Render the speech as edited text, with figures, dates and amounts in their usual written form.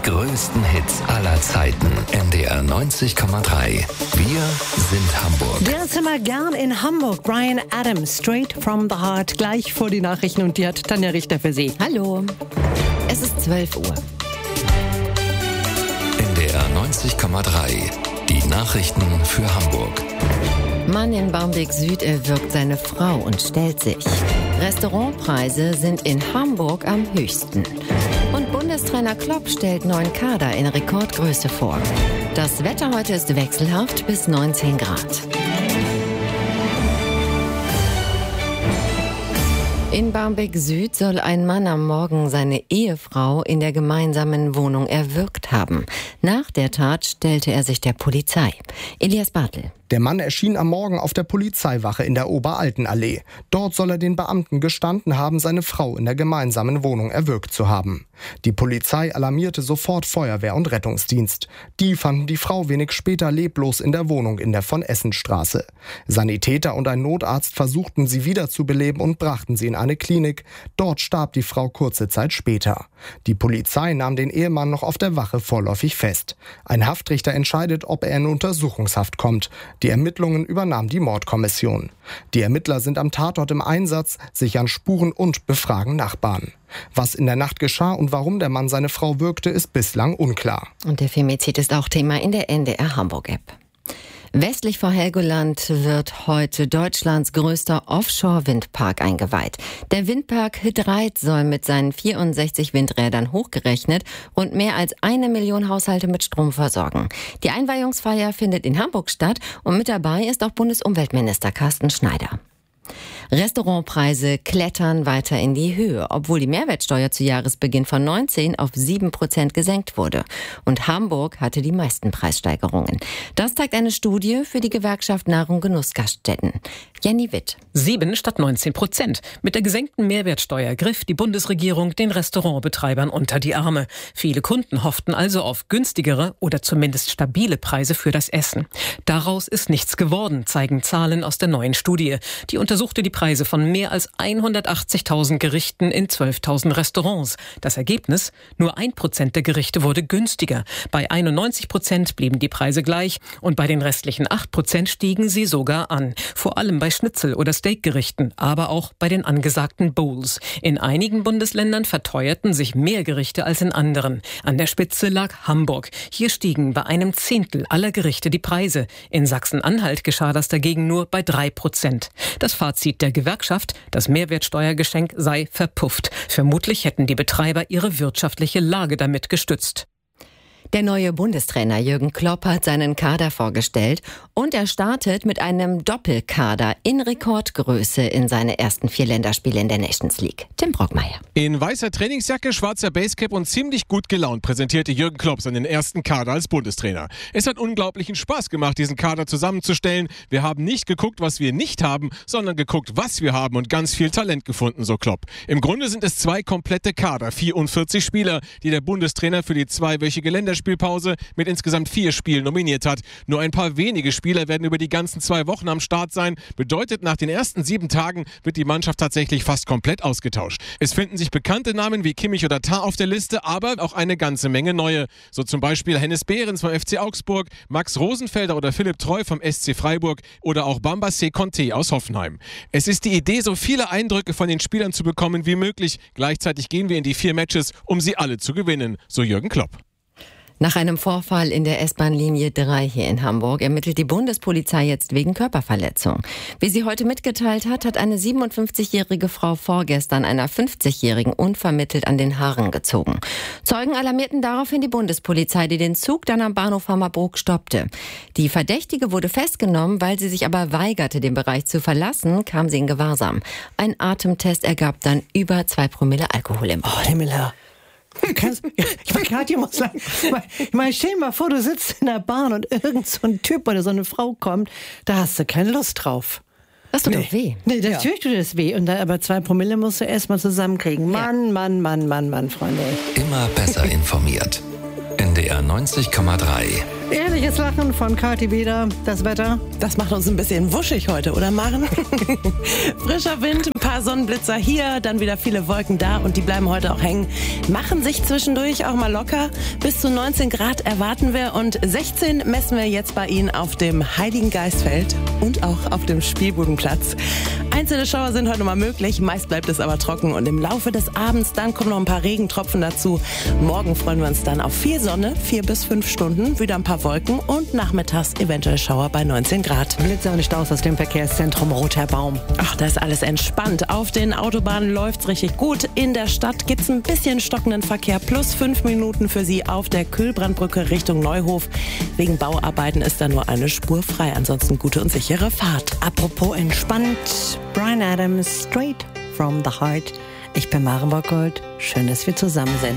größten Hits aller Zeiten. NDR 90,3. Wir sind Hamburg. Der ist immer gern in Hamburg. Bryan Adams, Straight from the Heart. Gleich vor die Nachrichten und die hat Tanja Richter für Sie. Hallo. Es ist 12 Uhr. NDR 90,3. Die Nachrichten für Hamburg. Mann in Barmbek Süd erwürgt seine Frau und stellt sich. Restaurantpreise sind in Hamburg am höchsten. Und Bundestrainer Klopp stellt neuen Kader in Rekordgröße vor. Das Wetter heute ist wechselhaft bis 19 Grad. In Barmbek Süd soll ein Mann am Morgen seine Ehefrau in der gemeinsamen Wohnung erwürgt haben. Nach der Tat stellte er sich der Polizei. Elias Bartel. Der Mann erschien am Morgen auf der Polizeiwache in der Oberaltenallee. Dort soll er den Beamten gestanden haben, seine Frau in der gemeinsamen Wohnung erwürgt zu haben. Die Polizei alarmierte sofort Feuerwehr und Rettungsdienst. Die fanden die Frau wenig später leblos in der Wohnung in der Von-Essen-Straße. Sanitäter und ein Notarzt versuchten sie wiederzubeleben und brachten sie in eine Klinik. Dort starb die Frau kurze Zeit später. Die Polizei nahm den Ehemann noch auf der Wache vorläufig fest. Ein Haftrichter entscheidet, ob er in Untersuchungshaft kommt. Die Ermittlungen übernahm die Mordkommission. Die Ermittler sind am Tatort im Einsatz, sichern Spuren und befragen Nachbarn. Was in der Nacht geschah und warum der Mann seine Frau würgte, ist bislang unklar. Und der Femizid ist auch Thema in der NDR Hamburg-App. Westlich vor Helgoland wird heute Deutschlands größter Offshore-Windpark eingeweiht. Der Windpark He3 soll mit seinen 64 Windrädern hochgerechnet rund mehr als 1 Million Haushalte mit Strom versorgen. Die Einweihungsfeier findet in Hamburg statt und mit dabei ist auch Bundesumweltminister Carsten Schneider. Restaurantpreise klettern weiter in die Höhe, obwohl die Mehrwertsteuer zu Jahresbeginn von 19 auf 7% gesenkt wurde. Und Hamburg hatte die meisten Preissteigerungen. Das zeigt eine Studie für die Gewerkschaft Nahrung Genuss Gaststätten. Jenny Witt. 7 statt 19%. Mit der gesenkten Mehrwertsteuer griff die Bundesregierung den Restaurantbetreibern unter die Arme. Viele Kunden hofften also auf günstigere oder zumindest stabile Preise für das Essen. Daraus ist nichts geworden, zeigen Zahlen aus der neuen Studie. Die untersuchte die Preise von mehr als 180.000 Gerichten in 12.000 Restaurants. Das Ergebnis? Nur 1% der Gerichte wurde günstiger. Bei 91% blieben die Preise gleich und bei den restlichen 8% stiegen sie sogar an. Vor allem bei Schnitzel- oder Steakgerichten, aber auch bei den angesagten Bowls. In einigen Bundesländern verteuerten sich mehr Gerichte als in anderen. An der Spitze lag Hamburg. Hier stiegen bei einem Zehntel aller Gerichte die Preise. In Sachsen-Anhalt geschah das dagegen nur bei 3%. Das Fazit der Gewerkschaft, das Mehrwertsteuergeschenk sei verpufft. Vermutlich hätten die Betreiber ihre wirtschaftliche Lage damit gestützt. Der neue Bundestrainer Jürgen Klopp hat seinen Kader vorgestellt und er startet mit einem Doppelkader in Rekordgröße in seine ersten 4 Länderspiele in der Nations League. Tim Brockmeier. In weißer Trainingsjacke, schwarzer Basecap und ziemlich gut gelaunt präsentierte Jürgen Klopp seinen ersten Kader als Bundestrainer. Es hat unglaublichen Spaß gemacht, diesen Kader zusammenzustellen. Wir haben nicht geguckt, was wir nicht haben, sondern geguckt, was wir haben und ganz viel Talent gefunden, so Klopp. Im Grunde sind es 2 komplette Kader, 44 Spieler, die der Bundestrainer für die 2-wöchige Länderspielpause mit insgesamt 4 Spielen nominiert hat. Nur ein paar wenige Spieler werden über die ganzen 2 Wochen am Start sein. Bedeutet, nach den ersten 7 Tagen wird die Mannschaft tatsächlich fast komplett ausgetauscht. Es finden sich bekannte Namen wie Kimmich oder Tah auf der Liste, aber auch eine ganze Menge neue. So zum Beispiel Hennes Behrens vom FC Augsburg, Max Rosenfelder oder Philipp Treu vom SC Freiburg oder auch Bamba Conte aus Hoffenheim. Es ist die Idee, so viele Eindrücke von den Spielern zu bekommen wie möglich. Gleichzeitig gehen wir in die 4 Matches, um sie alle zu gewinnen, so Jürgen Klopp. Nach einem Vorfall in der S-Bahn-Linie 3 hier in Hamburg ermittelt die Bundespolizei jetzt wegen Körperverletzung. Wie sie heute mitgeteilt hat, hat eine 57-jährige Frau vorgestern einer 50-jährigen unvermittelt an den Haaren gezogen. Zeugen alarmierten daraufhin die Bundespolizei, die den Zug dann am Bahnhof Hammerbrook stoppte. Die Verdächtige wurde festgenommen, weil sie sich aber weigerte, den Bereich zu verlassen, kam sie in Gewahrsam. Ein Atemtest ergab dann über 2 Promille Alkohol im Blut. Oh, Himmel. Ich meine, Katja muss sagen, ich meine, stell dir mal vor, du sitzt in der Bahn und irgend so ein Typ oder so eine Frau kommt, da hast du keine Lust drauf. Das tut doch weh. Nee, natürlich tut das weh. Und da, aber 2 Promille musst du erst mal zusammenkriegen. Mann, Freunde. Immer besser informiert. NDR 90,3. Ehrliches Lachen von Kathi wieder. Das Wetter. Das macht uns ein bisschen wuschig heute, oder Maren? Frischer Wind, ein paar Sonnenblitzer hier, dann wieder viele Wolken da und die bleiben heute auch hängen. Machen sich zwischendurch auch mal locker. Bis zu 19 Grad erwarten wir und 16 messen wir jetzt bei Ihnen auf dem Heiligen Geistfeld und auch auf dem Spielbudenplatz. Einzelne Schauer sind heute mal möglich, meist bleibt es aber trocken und im Laufe des Abends dann kommen noch ein paar Regentropfen dazu. Morgen freuen wir uns dann auf viel Sonne, 4 bis 5 Stunden, wieder ein paar Wolken und nachmittags eventuell Schauer bei 19 Grad. Blitze und nicht aus dem Verkehrszentrum Rotherbaum. Ach, da ist alles entspannt. Auf den Autobahnen läuft's richtig gut. In der Stadt gibt's ein bisschen stockenden Verkehr, plus 5 Minuten für Sie auf der Kühlbrandbrücke Richtung Neuhof. Wegen Bauarbeiten ist da nur eine Spur frei. Ansonsten gute und sichere Fahrt. Apropos entspannt, Bryan Adams, Straight from the Heart. Ich bin Maren Bockgold. Schön, dass wir zusammen sind.